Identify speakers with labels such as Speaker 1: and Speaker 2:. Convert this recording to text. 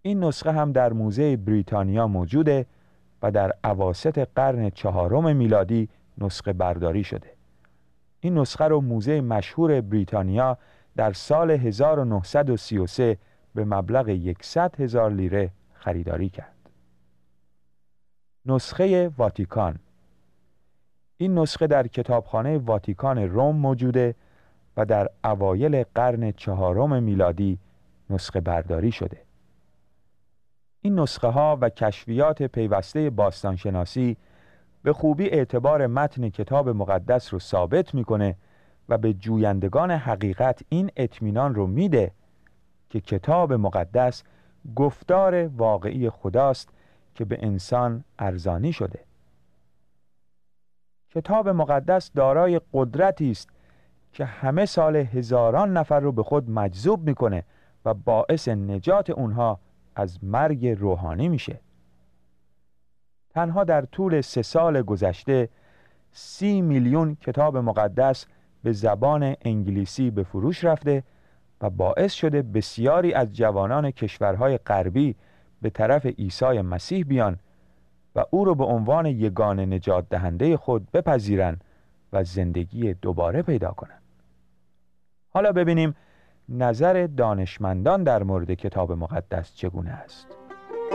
Speaker 1: این نسخه هم در موزه بریتانیا موجوده و در اواسط قرن 4 میلادی نسخه برداری شده. این نسخه رو موزه مشهور بریتانیا در سال 1933 به مبلغ 100,000 لیره خریداری کرد. نسخه واتیکان. این نسخه در کتابخانه واتیکان روم موجوده و در اوایل قرن 4 میلادی نسخه برداری شده. این نسخه ها و کشفیات پیوسته باستانشناسی به خوبی اعتبار متن کتاب مقدس رو ثابت میکنه و به جویندگان حقیقت این اطمینان رو میده که کتاب مقدس گفتار واقعی خداست که به انسان ارزانی شده. کتاب مقدس دارای قدرتی است که همه سال هزاران نفر رو به خود مجذوب میکنه و باعث نجات اونها از مرگ روحانی میشه. تنها در طول 3 سال گذشته 30 میلیون کتاب مقدس به زبان انگلیسی به فروش رفته و باعث شده بسیاری از جوانان کشورهای غربی به طرف عیسی مسیح بیان و او را به عنوان یگانه نجات دهنده خود بپذیرن و زندگی دوباره پیدا کنن. حالا ببینیم نظر دانشمندان در مورد کتاب مقدس چگونه است.